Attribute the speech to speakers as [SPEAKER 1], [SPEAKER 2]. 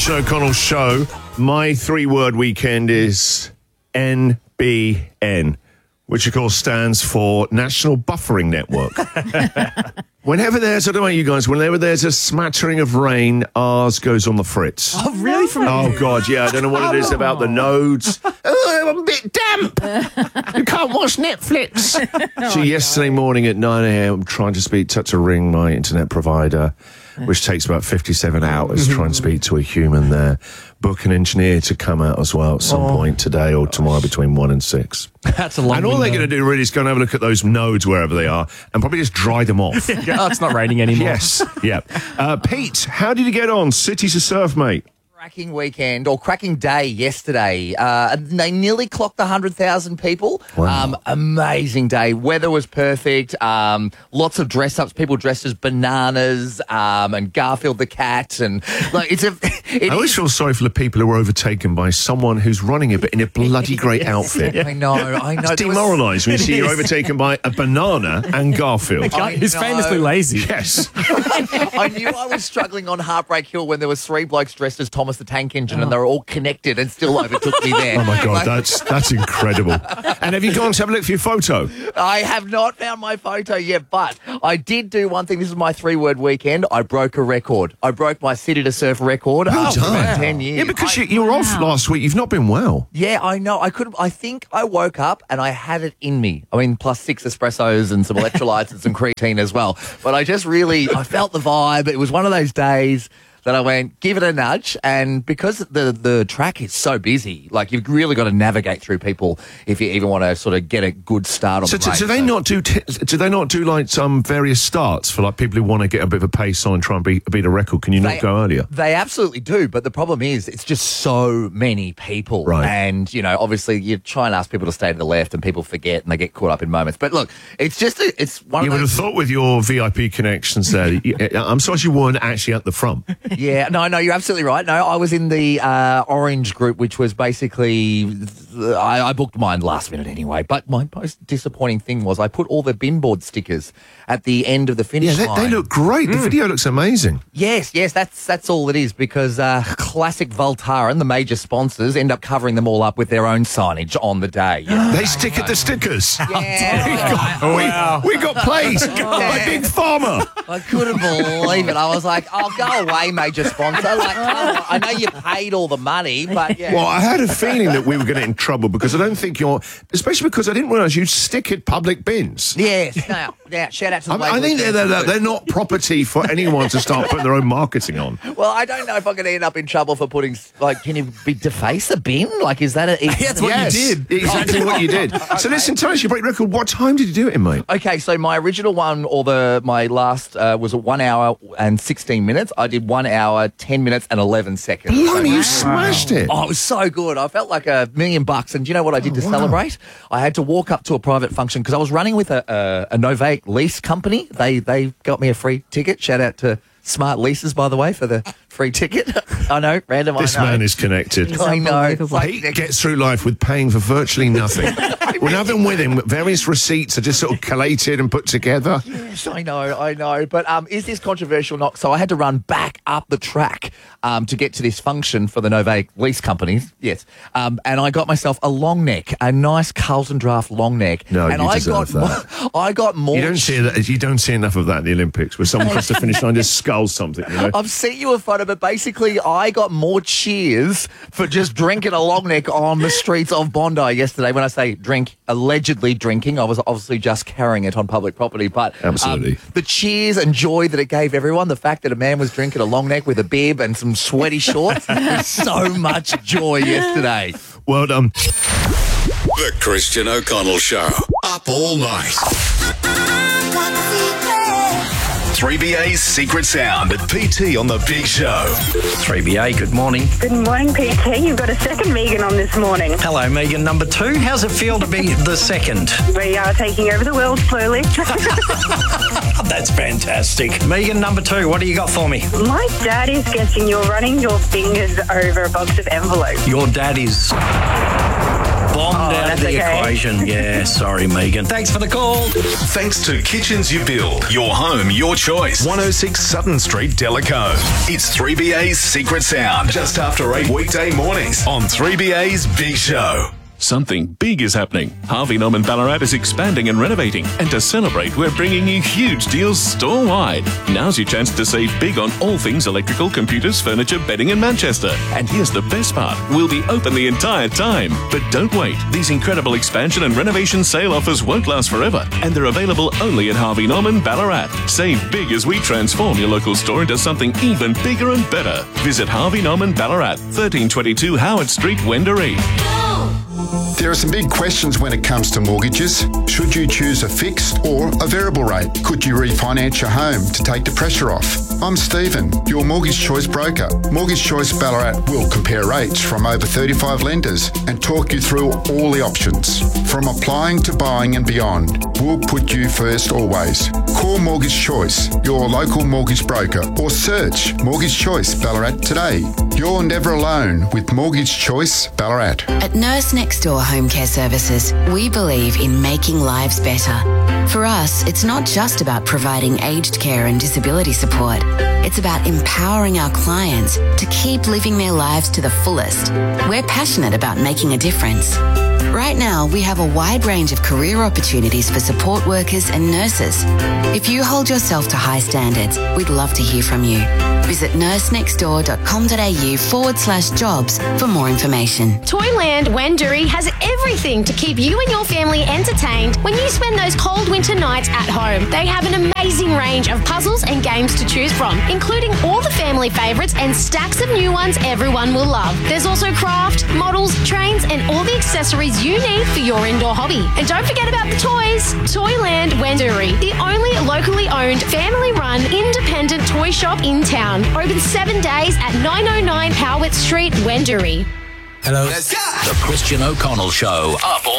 [SPEAKER 1] Christian O'Connell Show. My three-word weekend is NBN, which of course stands for National Buffering Network. Whenever there's, I don't know about you guys, whenever there's a smattering of rain, ours goes on the fritz.
[SPEAKER 2] Oh, really?
[SPEAKER 1] Oh, God, yeah. I don't know what it is about the nodes. Oh, I'm a bit damp. You can't watch Netflix. So yesterday morning at 9 a.m, I'm trying to speak to Ring, my internet provider, which takes about 57 hours trying to speak to a human there. Book an engineer to come out as well at some point today or tomorrow between 1 and 6.
[SPEAKER 2] That's a long
[SPEAKER 1] And all they're going to do really is go and have a look at those nodes wherever they are and probably just dry them off.
[SPEAKER 2] Oh, it's not raining anymore.
[SPEAKER 1] Yes, yeah. Pete, how did you get on? City to Surf, mate.
[SPEAKER 3] Cracking weekend, or cracking day yesterday. They nearly clocked 100,000 people.
[SPEAKER 1] Wow.
[SPEAKER 3] Amazing day. Weather was perfect. Lots of dress-ups. People dressed as bananas and Garfield the cat. And like,
[SPEAKER 1] I always feel sorry for the people who are overtaken by someone who's running it, but in a bloody great outfit.
[SPEAKER 3] I know.
[SPEAKER 1] It's demoralised when you see you're overtaken by a banana and Garfield.
[SPEAKER 2] He's famously lazy.
[SPEAKER 1] Yes.
[SPEAKER 3] I knew I was struggling on Heartbreak Hill when there was three blokes dressed as Thomas the Tank Engine and they were all connected and still overtook me there.
[SPEAKER 1] Oh, my God, that's incredible. And have you gone to have a look for your photo?
[SPEAKER 3] I have not found my photo yet, but I did do one thing. This is my three-word weekend. I broke a record. I broke my City to Surf record after about 10 years.
[SPEAKER 1] Yeah, because you were off last week. You've not been well.
[SPEAKER 3] Yeah, I know. I think I woke up and I had it in me. I mean, plus 6 espressos and some electrolytes and some creatine as well. But I felt the vibe. It was one of those days that I went, give it a nudge. And because the track is so busy, like you've really got to navigate through people if you even want to sort of get a good start on the race.
[SPEAKER 1] Do they not do like some various starts for like people who want to get a bit of a pace on and try and beat a record? Can you not go earlier?
[SPEAKER 3] They absolutely do, but the problem is it's just so many people.
[SPEAKER 1] Right.
[SPEAKER 3] And, you know, obviously you try and ask people to stay to the left and people forget and they get caught up in moments. But look, it's just it's one
[SPEAKER 1] You
[SPEAKER 3] of
[SPEAKER 1] would
[SPEAKER 3] those...
[SPEAKER 1] have thought with your VIP connections there, I'm sorry you weren't actually at the front.
[SPEAKER 3] Yeah, no, you're absolutely right. No, I was in the orange group, which was basically, I booked mine last minute anyway. But my most disappointing thing was I put all the bin board stickers at the end of the finish line.
[SPEAKER 1] They look great. The video looks amazing.
[SPEAKER 3] Yes, that's all it is because Classic Voltaren, the major sponsors, end up covering them all up with their own signage on the day.
[SPEAKER 1] They stick at the stickers.
[SPEAKER 3] Yeah.
[SPEAKER 1] We got placed by Big Pharma.
[SPEAKER 3] I couldn't believe it. I was like, oh, go away, major sponsor. Like, come on. I know you paid all the money, but yeah.
[SPEAKER 1] Well, I had a feeling that we were going to get in trouble because I don't think especially because I didn't realise you'd stick at public bins.
[SPEAKER 3] Yes. Now, shout out to the
[SPEAKER 1] I think they're not property for anyone to start putting their own marketing on.
[SPEAKER 3] Well, I don't know if I'm going to end up in trouble for putting, like, can you deface a bin? Like, is that a...
[SPEAKER 2] That's what you did.
[SPEAKER 1] Exactly what you did. So listen, tell us your break record. What time did you do it in, mate?
[SPEAKER 3] Okay, so my original one, my last was 1 hour and 16 minutes. I did 1 hour, 10 minutes and 11 seconds.
[SPEAKER 1] Blimey, you smashed it.
[SPEAKER 3] Oh, it was so good. I felt like $1 million. And do you know what I did to celebrate? I had to walk up to a private function because I was running with a Novaic lease company. They got me a free ticket. Shout out to Smart Leases, by the way, for the free ticket. I know, random.
[SPEAKER 1] This man is connected.
[SPEAKER 3] I know.
[SPEAKER 1] He gets through life with paying for virtually nothing. We're having with him various receipts are just sort of collated and put together.
[SPEAKER 3] Yes, I know. But is this controversial or not? So I had to run back up the track to get to this function for the Novaic lease companies. Yes. And I got myself a long neck, a nice Carlton Draft long neck.
[SPEAKER 1] No,
[SPEAKER 3] and
[SPEAKER 1] you deserve that.
[SPEAKER 3] I got more...
[SPEAKER 1] You don't see enough of that in the Olympics where someone comes to finish line just skulls something, you know?
[SPEAKER 3] I've sent you a photo, but basically I got more cheers for just drinking a long neck on the streets of Bondi yesterday. When I say drink, allegedly drinking, I was obviously just carrying it on public property. But
[SPEAKER 1] absolutely,
[SPEAKER 3] the cheers and joy that it gave everyone, the fact that a man was drinking a long neck with a bib and some sweaty shorts, was so much joy yesterday.
[SPEAKER 1] Well done.
[SPEAKER 4] The Christian O'Connell Show. Up all night. 3BA's Secret Sound at PT on the Big Show.
[SPEAKER 5] 3BA, good morning.
[SPEAKER 6] Good morning, PT. You've got a second Megan on this morning.
[SPEAKER 5] Hello, Megan number 2. How's it feel to be the second?
[SPEAKER 6] We are taking over the world slowly.
[SPEAKER 5] That's fantastic. Megan number 2, what do you got for me?
[SPEAKER 6] My dad is guessing you're running your fingers over a box of envelopes.
[SPEAKER 5] Your dad is bombed out of
[SPEAKER 6] that's
[SPEAKER 5] the
[SPEAKER 6] okay.
[SPEAKER 5] equation. Yeah, sorry, Megan. Thanks for the call.
[SPEAKER 4] Thanks to Kitchens You Build. Your home, your choice. 106 Sutton Street, Delacoe. It's 3BA's Secret Sound. Just after 8 weekday mornings on 3BA's Big Show.
[SPEAKER 7] Something big is happening. Harvey Norman Ballarat is expanding and renovating. And to celebrate, we're bringing you huge deals store-wide. Now's your chance to save big on all things electrical, computers, furniture, bedding in Manchester. And here's the best part. We'll be open the entire time. But don't wait. These incredible expansion and renovation sale offers won't last forever. And they're available only at Harvey Norman Ballarat. Save big as we transform your local store into something even bigger and better. Visit Harvey Norman Ballarat, 1322 Howard Street, Wendouree.
[SPEAKER 8] There are some big questions when it comes to mortgages. Should you choose a fixed or a variable rate? Could you refinance your home to take the pressure off? I'm Stephen, your Mortgage Choice broker. Mortgage Choice Ballarat will compare rates from over 35 lenders and talk you through all the options. From applying to buying and beyond, we'll put you first always. Call Mortgage Choice, your local mortgage broker, or search Mortgage Choice Ballarat today. You're never alone with Mortgage Choice Ballarat.
[SPEAKER 9] At Nurse Next Door Home Care Services, we believe in making lives better. For us, it's not just about providing aged care and disability support. It's about empowering our clients to keep living their lives to the fullest. We're passionate about making a difference. Right now, we have a wide range of career opportunities for support workers and nurses. If you hold yourself to high standards, we'd love to hear from you. Visit nursenextdoor.com.au/jobs for more information.
[SPEAKER 10] Toyland Wendouree has everything to keep you and your family entertained when you spend those cold winter nights at home. They have an amazing range of puzzles and games to choose from, including all the family favourites and stacks of new ones everyone will love. There's also craft, models, trains and all the accessories you need for your indoor hobby. And don't forget about the toys. Toyland Wendouree, the only locally owned, family-run, independent toy shop in town. Open 7 days at 909 Howard Street, Wendouree.
[SPEAKER 5] Hello. The Christian O'Connell Show. Up